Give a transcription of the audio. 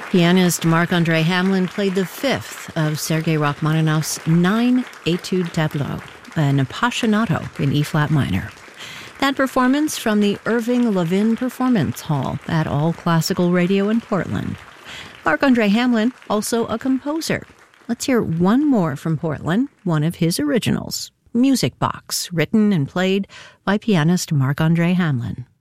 Pianist Marc-André Hamelin played the fifth of Sergei Rachmaninoff's 9 Etude Tableaux, an Appassionato in E-flat minor. That performance from the Irving Levin Performance Hall at All Classical Radio in Portland. Marc-André Hamelin, also a composer. Let's hear one more from Portland, one of his originals, Music Box, written and played by pianist Marc-André Hamelin.